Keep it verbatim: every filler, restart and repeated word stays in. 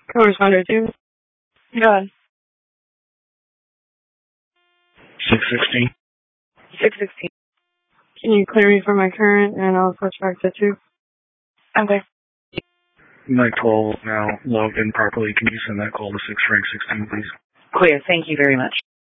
Co-responder two. Go ahead. six sixteen. six sixteen. Can you clear me for my current and I'll switch back to two? Okay. Night twelve now logged in properly. Can you send that call to six rank sixteen, please? Clear. Thank you very much.